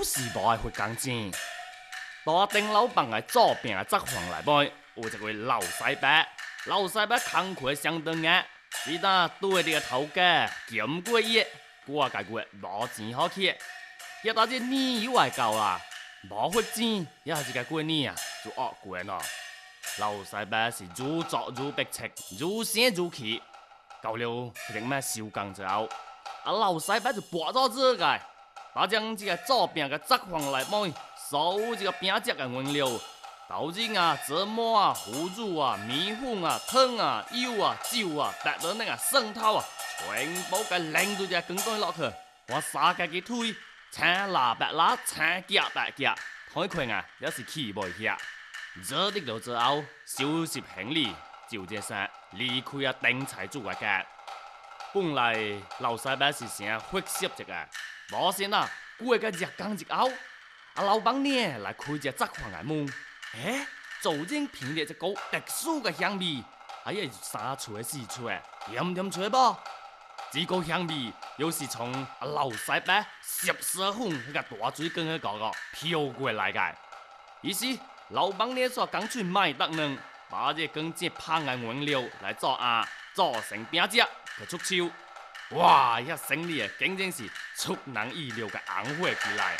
就是無愛會講錢。大丁老闆嘅左邊嘅側房內邊有一位老師伯，老師伯工課相當嘅，是但對啲嘅頭家兼過夜，過個月無錢好去，一到這年又來到啦，無發錢，也係個過年啊，就惡過咯。老師伯是愈做愈逼切，愈生愈氣，到了啲咩收工之後，老師伯就搬咗這個，把將這個左邊嘅側房內邊所有這個餅汁嘅原料，豆精啊、芝麻啊、胡椒啊、米粉啊、糖啊、油啊、酒啊、白豆奶啊、生抽啊，全部嘅拎到只羹袋落去，我撒個嘅推，青辣白辣，青夾白夾，睇佢啊，也是起唔起。這啲到之後，收拾行李，就這些離開啊丁財主嘅家。本來老師伯是想學習一個，冇想到過個日工之後，老闆呢來開隻側房嘅門，做人品咧一股特殊嘅香味，係三吹四吹，甜甜吹啵。這個香味又是從老師伯攝食粉那個大水缸嘅嗰個飄過來嘅，於是老闆呢所乾脆買得能，把這更這胖嘅原料來做做成餅子去出售。哇！一生意啊，竟然是出人意料嘅紅火起來。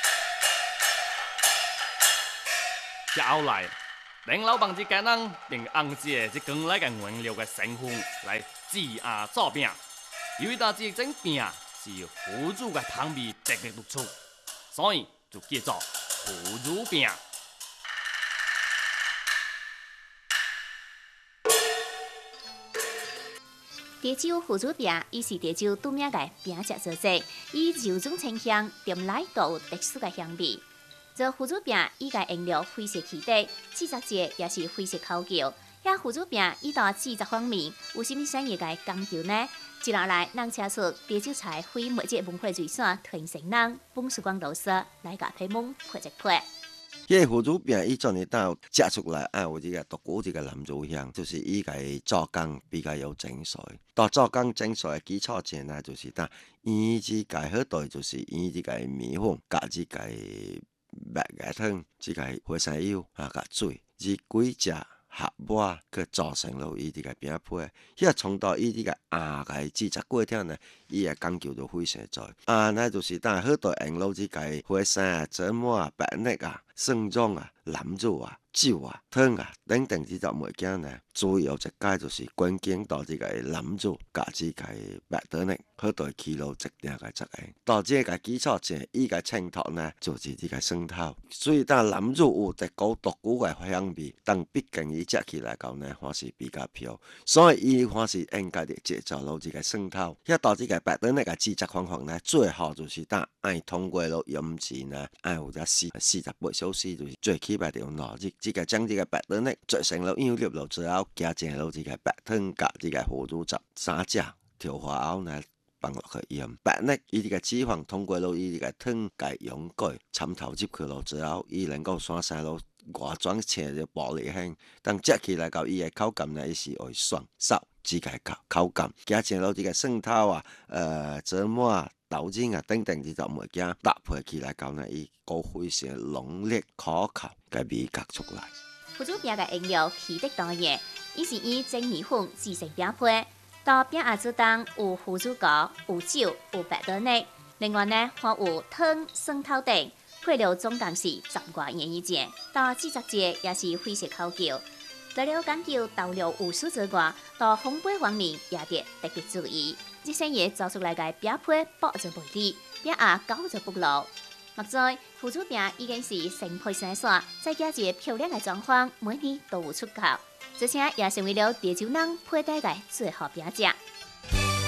接後來，丁老闆這個人並按照這更來嘅原料嘅成分來製做餅，由於到這種餅是腐乳嘅湯味特別突出，所以就叫做腐乳餅。 潮州腐乳餅伊是潮州著名嘅餅汁做成，以柔中清香，店內都有特殊嘅香味。做腐乳餅伊個原料非常起底，製作者也是非常考究。遐腐乳餅伊到製作方面有啥物產業嘅講究呢？接下來，咱請出潮州菜非物質文化遺產傳承人馮曙光老師來甲批蒙配一配。 這個腐乳餅伊做呢到食出來，有這個獨股這個南乳香，就是伊個做工比較有精髓。到做工精髓嘅基礎前呢，就是當伊這個好對，就是伊這個米粉加這個白芽湯，這個花生油加水，這幾隻合抹去做成了伊這個餅皮。遐從到伊這個個製作過程呢，伊個講究就非常在。呢就是當好對用了這個花生、芝麻、白奶生薑南乳酒糖等等這種物件呢，主要一個就是關鍵到這個南乳加這個白豆奶，好對起了一定嘅作用。到這個基礎前，伊個襯托呢就是這個生抽。所以當南乳有一股獨股嘅香味，但畢竟伊食起來講呢，還是比較飄，所以伊還是應該的製造了這個生抽。遐到這個白豆奶嘅製作方法呢，最好就是當愛通過了醃製呢，愛有只48小時，就是最起碼要拿這個將這個白豆奶做成了樣粒了之後，加進了這個白湯加這個腐乳汁三者調和後呢，放落去醃。白奶伊這個脂肪通過了伊這個湯加溶解參透入去了之後，伊能夠產生了外裝切的玻璃香，但食起來到伊的口感呢，伊是會爽爽這個口感，加進了這個生抽芝麻豆精等等這種物件搭配起來講呢，伊個非常濃烈可口嘅味覺出來。 腐乳餅嘅原料起得多樣，伊是以精米粉製成餅皮，到餅下之當有腐乳膏、有酒、有白豆奶，另外呢還有糖、生抽等，配料總共是10多元以前。到製作者也是非常考究，除了講究豆料有數之外，到烘焙方面也得特別注意。這些嘢做出來嘅餅皮薄就袂利，餅下厚就不老。目前腐乳餅已經是成批生產，再加一漂亮嘅裝潢，每年都有出口，而且也成為了潮州人佩戴嘅最好餅食。